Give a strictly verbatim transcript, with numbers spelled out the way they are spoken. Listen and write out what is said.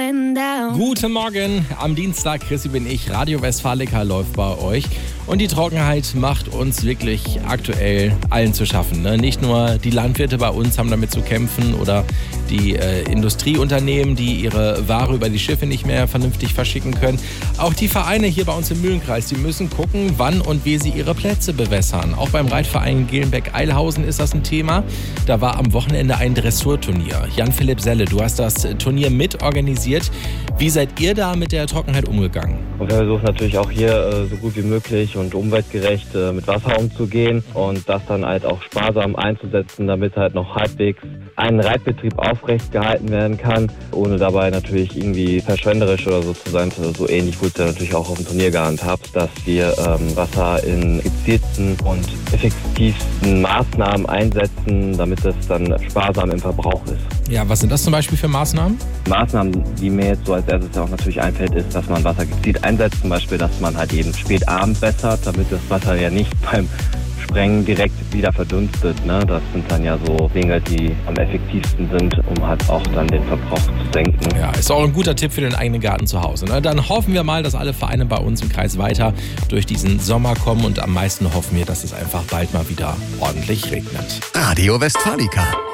going down. Guten Morgen, am Dienstag, Chrissy bin ich, Radio Westfalica läuft bei euch und die Trockenheit macht uns wirklich aktuell allen zu schaffen. Ne? Nicht nur die Landwirte bei uns haben damit zu kämpfen oder die äh, Industrieunternehmen, die ihre Ware über die Schiffe nicht mehr vernünftig verschicken können. Auch die Vereine hier bei uns im Mühlenkreis, die müssen gucken, wann und wie sie ihre Plätze bewässern. Auch beim Reitverein Gelenbeck-Eilhausen ist das ein Thema. Da war am Wochenende ein Dressurturnier. Jan-Philipp Selle, du hast das Turnier mitorganisiert. Wie seid ihr da mit der Trockenheit umgegangen? Und wir versuchen natürlich auch hier äh, so gut wie möglich und umweltgerecht äh, mit Wasser umzugehen und das dann halt auch sparsam einzusetzen, damit halt noch halbwegs ein Reitbetrieb aufrecht gehalten werden kann, ohne dabei natürlich irgendwie verschwenderisch oder so zu sein. So ähnlich wurde es ja natürlich auch auf dem Turnier gehandhabt, dass wir ähm, Wasser in gezielten und effektivsten Maßnahmen einsetzen, damit es dann sparsam im Verbrauch ist. Ja, was sind das zum Beispiel für Maßnahmen? Maßnahmen, die mir jetzt so als erstes auch natürlich einfällt, ist, dass man Wasser gezielt einsetzt. Zum Beispiel, dass man halt eben spät abends bessert, damit das Wasser ja nicht beim Sprengen direkt wieder verdunstet. Ne? Das sind dann ja so Dinge, die am effektivsten sind, um halt auch dann den Verbrauch zu senken. Ja, ist auch ein guter Tipp für den eigenen Garten zu Hause. Ne? Dann hoffen wir mal, dass alle Vereine bei uns im Kreis weiter durch diesen Sommer kommen und am meisten hoffen wir, dass es einfach bald mal wieder ordentlich regnet. Radio Westfalica.